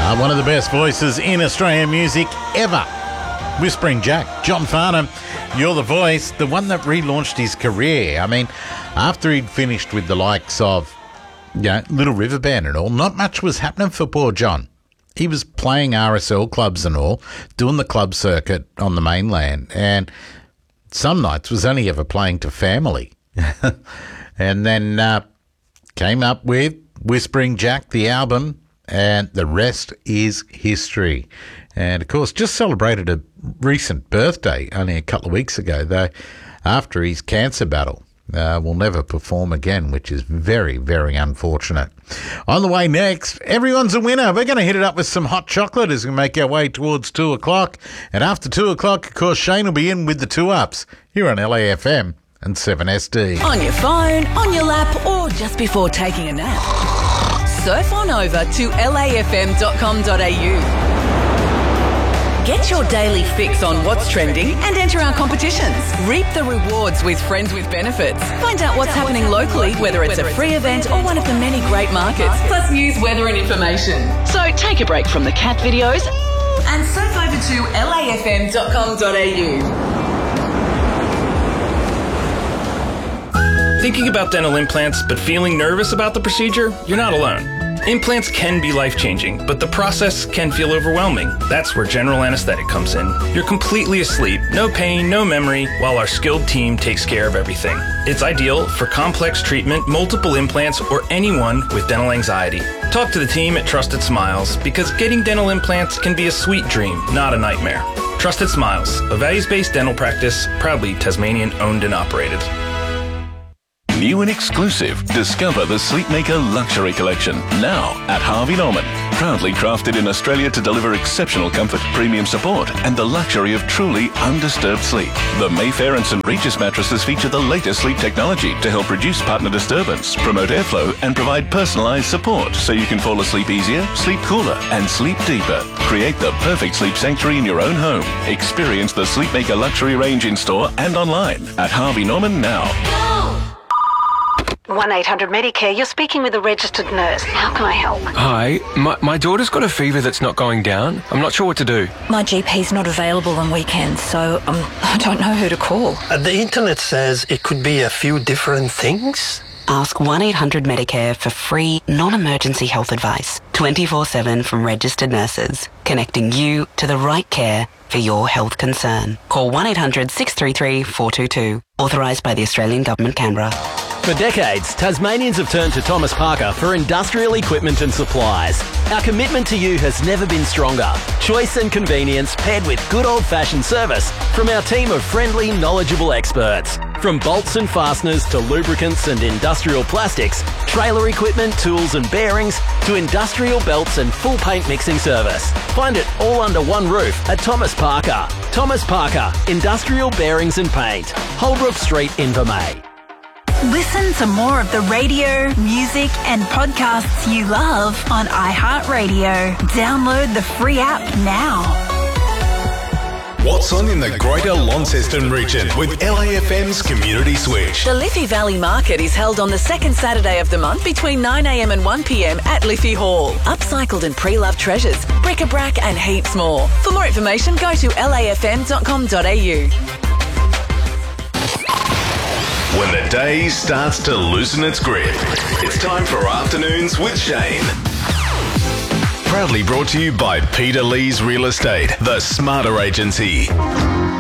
One of the best voices in Australian music ever. Whispering Jack, John Farnham, You're the Voice, the one that relaunched his career. I mean, after he'd finished with the likes of, Little River Band and all, not much was happening for poor John. He was playing RSL clubs and all, doing the club circuit on the mainland, and some nights was only ever playing to family. And then came up with Whispering Jack, the album, and the rest is history. And, of course, just celebrated a recent birthday only a couple of weeks ago, though, after his cancer battle. Will never perform again, which is very, very unfortunate. On the way next, everyone's a winner. We're going to hit it up with some hot chocolate as we make our way towards 2 o'clock. And after 2 o'clock, of course, Shane will be in with the 2-Ups here on LAFM and 7SD. On your phone, on your lap, or just before taking a nap. Surf on over to lafm.com.au. Get your daily fix on what's trending and enter our competitions. Reap the rewards with Friends with Benefits. Find out what's happening locally, whether it's a free event or one of the many great markets, plus news, weather and information. So take a break from the cat videos and surf over to lafm.com.au. Thinking about dental implants but feeling nervous about the procedure? You're not alone. Implants can be life-changing, but the process can feel overwhelming. That's where general anesthetic comes in. You're completely asleep, no pain, no memory, while our skilled team takes care of everything. It's ideal for complex treatment, multiple implants, or anyone with dental anxiety. Talk to the team at Trusted Smiles, because getting dental implants can be a sweet dream, not a nightmare. Trusted Smiles, a values-based dental practice, proudly Tasmanian-owned and operated. New and exclusive, discover the Sleepmaker Luxury Collection, now at Harvey Norman. Proudly crafted in Australia to deliver exceptional comfort, premium support, and the luxury of truly undisturbed sleep. The Mayfair and St. Regis mattresses feature the latest sleep technology to help reduce partner disturbance, promote airflow, and provide personalised support so you can fall asleep easier, sleep cooler, and sleep deeper. Create the perfect sleep sanctuary in your own home. Experience the Sleepmaker Luxury range in store and online at Harvey Norman now. 1-800-Medicare, you're speaking with a registered nurse. How can I help? Hi, my daughter's got a fever that's not going down. I'm not sure what to do. My GP's not available on weekends, so I don't know who to call. The internet says it could be a few different things. Ask 1-800-Medicare for free, non-emergency health advice. 24/7 from registered nurses, connecting you to the right care for your health concern. Call 1-800-633-422. Authorised by the Australian Government, Canberra. For decades, Tasmanians have turned to Thomas Parker for industrial equipment and supplies. Our commitment to you has never been stronger. Choice and convenience paired with good old-fashioned service from our team of friendly, knowledgeable experts. From bolts and fasteners to lubricants and industrial plastics, trailer equipment, tools and bearings, to industrial belts and full paint mixing service. Find it all under one roof at Thomas Parker. Thomas Parker, Industrial Bearings and Paint. Holbrook Street, Invermay. Listen to more of the radio, music and podcasts you love on iHeartRadio. Download the free app now. What's on in the Greater Launceston region with LAFM's Community Switch? The Liffey Valley Market is held on the second Saturday of the month between 9am and 1pm at Liffey Hall. Upcycled and pre-loved treasures, bric-a-brac and heaps more. For more information, go to lafm.com.au. When the day starts to loosen its grip, it's time for Afternoons with Shane. Proudly brought to you by Peter Lee's Real Estate, the Smarter Agency.